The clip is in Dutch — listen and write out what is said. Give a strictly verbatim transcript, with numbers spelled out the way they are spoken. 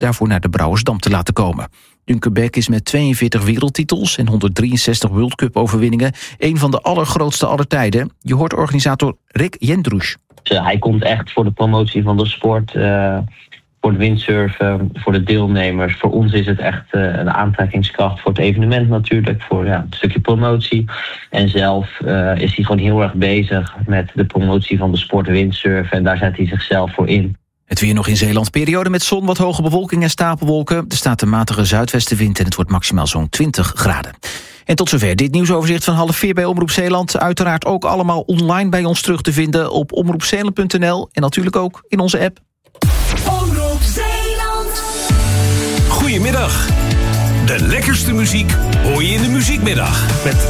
daarvoor naar de Brouwersdam te laten komen. Duncan Beck is met tweeënveertig wereldtitels en honderddrieënzestig World Cup overwinningen een van de allergrootste aller tijden. Je hoort organisator Rick Jendroes. Uh, hij komt echt voor de promotie van de sport, uh, voor de windsurfen, voor de deelnemers. Voor ons is het echt uh, een aantrekkingskracht voor het evenement natuurlijk, voor ja, een stukje promotie. En zelf uh, is hij gewoon heel erg bezig met de promotie van de sport windsurfen en daar zet hij zichzelf voor in. Het weer nog in Zeeland. Periode met zon, wat hoge bewolking en stapelwolken. Er staat een matige zuidwestenwind en het wordt maximaal zo'n twintig graden. En tot zover dit nieuwsoverzicht van half vier bij Omroep Zeeland. Uiteraard ook allemaal online bij ons terug te vinden op omroep zeeland punt n l en natuurlijk ook in onze app. Omroep Zeeland. Goedemiddag. De lekkerste muziek hoor je in de muziekmiddag. Met